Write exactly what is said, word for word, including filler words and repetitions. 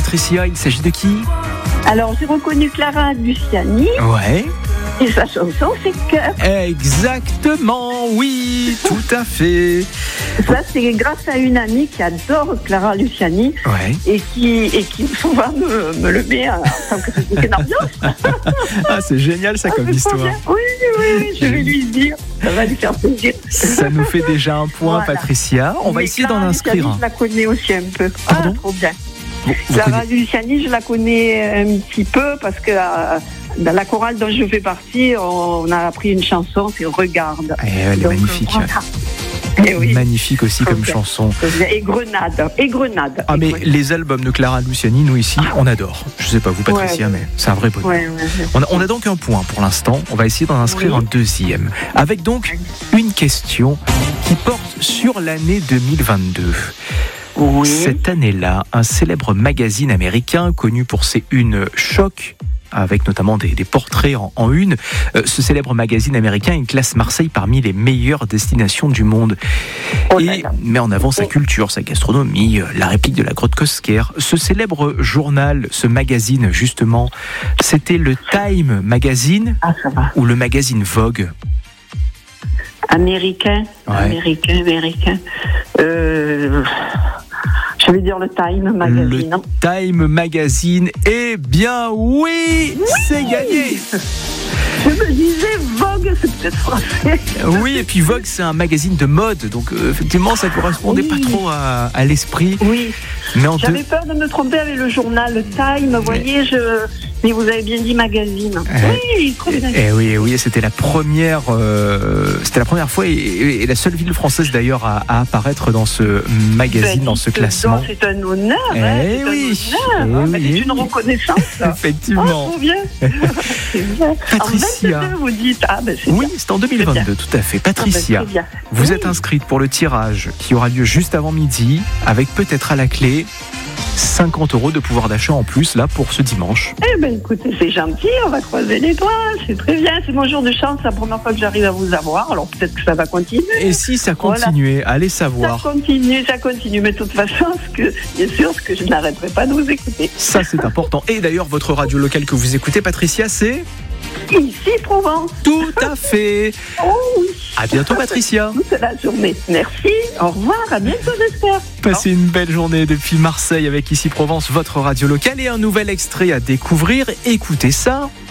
Patricia, il s'agit de qui? Alors, j'ai reconnu Clara Luciani. Ouais. Et sa chanson, c'est Cœur. Exactement, oui, tout à fait. Ça, c'est grâce à une amie qui adore Clara Luciani. Ouais. Et qui, et qui souvent me, me le met en tant que scénariste. Ah, c'est génial ça Ah, comme c'est histoire. trop bien. Oui, oui, oui, je vais lui dire. Ça va lui faire plaisir. Ça nous fait déjà un point, Voilà. Patricia. On va Mais essayer d'en Clara inscrire Luciani, un. je la connais aussi un peu. Pardon Ah, trop bien. Vous- vous Clara connaissez- Luciani, je la connais un petit peu parce que euh, dans la chorale dont je fais partie, on a appris une chanson, c'est Regarde. Eh, elle est Donc, magnifique. voilà. Eh oui. Magnifique aussi comme Ok. chanson. Et Grenade. Et Grenade. Ah Et mais Grenade. les albums de Clara Luciani, nous ici, on adore. Je sais pas vous Patricia, Ouais. mais c'est un vrai bonheur. Ouais, ouais, ouais. On a, on a donc un point pour l'instant. On va essayer d'en inscrire Oui. un deuxième. Avec donc une question qui porte sur l'année deux mille vingt-deux. Oui. Cette année-là, un célèbre magazine américain connu pour ses unes choc, avec notamment des, des portraits en, en une, euh, ce célèbre magazine américain, il classe Marseille parmi les meilleures destinations du monde. Oh là Et là. met en avant sa Oh. culture, sa gastronomie, euh, la réplique de la grotte Cosquer. Ce célèbre journal, ce magazine justement, c'était le Time Magazine Ah, ça va. ou le magazine Vogue. Américain. Ouais. Américain, américain. Euh, je vais dire le Time Magazine. Le Time Magazine. Eh bien oui, c'est gagné. Je me disais Vogue, c'est peut-être français. Oui, et puis Vogue, c'est un magazine de mode, donc euh, effectivement, ça correspondait Oui. pas trop à, à l'esprit. Oui. Mais en deux... J'avais peur de me tromper avec le journal, le Time, vous voyez, je... mais vous avez bien dit magazine. Oui, trop bien. Eh oui, eh oui, c'était la première, euh, c'était la première fois et, et- et la seule ville française d'ailleurs à, à apparaître dans ce magazine, dans ce classement. C'est un honneur, Eh hein, c'est oui, un honneur, eh hein, mais oui. c'est une reconnaissance. Oh, Effectivement. trop bien. C'est bien. Patricia. En vingt-deux, vous dites, ah ben c'est Oui, bien. c'est en deux mille vingt-deux, tout à fait. Ah, ben, Patricia, très bien. vous Oui. êtes inscrite pour le tirage qui aura lieu juste avant midi, avec peut-être à la clé cinquante euros de pouvoir d'achat en plus là pour ce dimanche. Eh ben écoutez, c'est gentil, on va croiser les doigts, c'est très bien, c'est mon jour de chance, c'est la première fois que j'arrive à vous avoir, alors peut-être que ça va continuer. Et si ça Voilà. continuait, allez Ça savoir. continue, ça continue, mais de toute façon, ce que, bien sûr, ce que je n'arrêterai pas de vous écouter. Ça c'est important. Et d'ailleurs votre radio locale que vous écoutez, Patricia, c'est Ici, Provence. tout à fait. Oh oui. À bientôt Patricia. Toute la journée. Merci, au revoir, à bientôt, j'espère. Passez une belle journée depuis Marseille avec Ici Provence, votre radio locale et un nouvel extrait à découvrir. Écoutez ça.